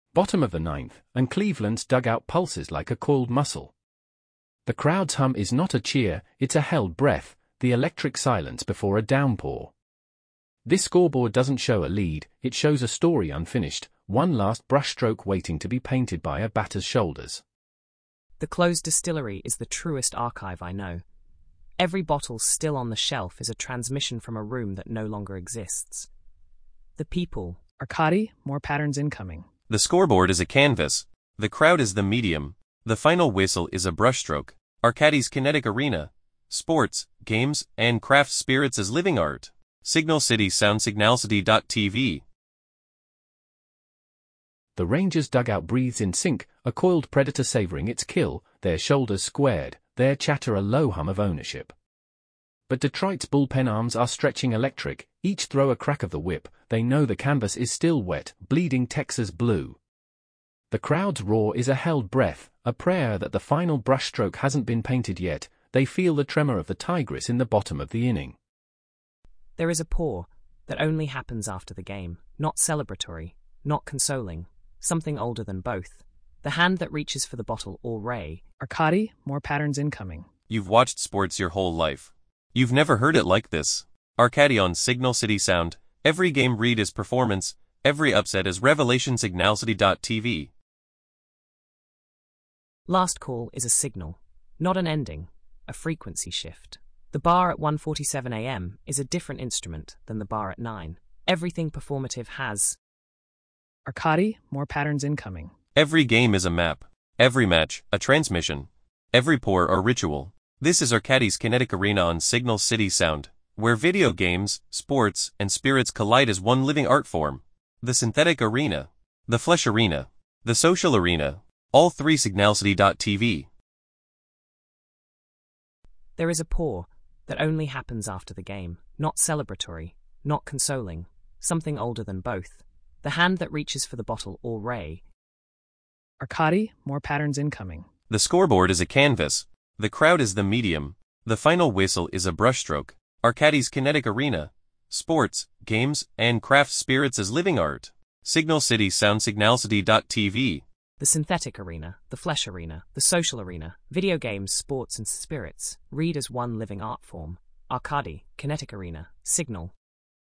Bottom of the ninth, and Cleveland's dugout pulses like a coiled muscle. The crowd's hum is not a cheer, it's a held breath, the electric silence before a downpour. This scoreboard doesn't show a lead, it shows a story unfinished, one last brushstroke waiting to be painted by a batter's shoulders. The closed distillery is the truest archive I know. Every bottle still on the shelf is a transmission from a room that no longer exists. The people. Arcadi, more patterns incoming. The scoreboard is a canvas. The crowd is the medium. The final whistle is a brushstroke. Arcadi's kinetic arena. Sports, games, and craft spirits as living art. Signal City Sound Signalcity.tv. The Rangers' dugout breathes in sync, a coiled predator savoring its kill, their shoulders squared, their chatter a low hum of ownership. But Detroit's bullpen arms are stretching electric, each throw a crack of the whip, they know the canvas is still wet, bleeding Texas blue. The crowd's roar is a held breath, a prayer that the final brushstroke hasn't been painted yet, they feel the tremor of the tigress in the bottom of the inning. There is a pour that only happens after the game, not celebratory, not consoling, something older than both. The hand that reaches for the bottle or ray. Arcadi, more patterns incoming. You've watched sports your whole life. You've never heard it like this. Arcadi on Signal City Sound. Every game read is performance, every upset is revelation. Signalcity.tv. Last call is a signal, not an ending, a frequency shift. The bar at 1:47 a.m. is a different instrument than the bar at 9. Everything performative has. Arcadi, more patterns incoming. Every game is a map. Every match, a transmission. Every pour, a ritual. This is Arcadi's kinetic arena on Signal City Sound, where video games, sports, and spirits collide as one living art form. The synthetic arena, the flesh arena, the social arena, all three. Signalcity.tv. There is a pour that only happens after the game, not celebratory, not consoling, something older than both. The hand that reaches for the bottle or ray. Arcadi, more patterns incoming. The scoreboard is a canvas. The crowd is the medium. The final whistle is a brushstroke. Arcadi's kinetic arena. Sports, games, and craft spirits as living art. Signal City Sound Signalcity.tv. The synthetic arena, the flesh arena, the social arena, video games, sports, and spirits, read as one living art form. Arcadi, kinetic arena, Signal,